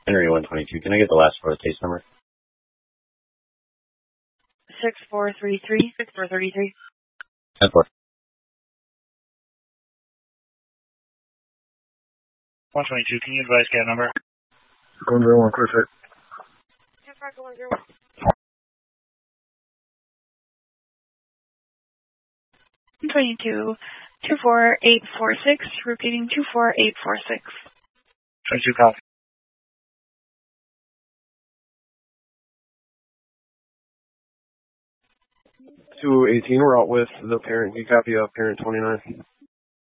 Henry 122. Can I get the last four of the case number? 6433. 6433. 10-4. 122, can you advise cab number? 101, clear set. 122, 24846, repeating 24846. 22, copy. 218, we're out with the parent. You copy of parent 29.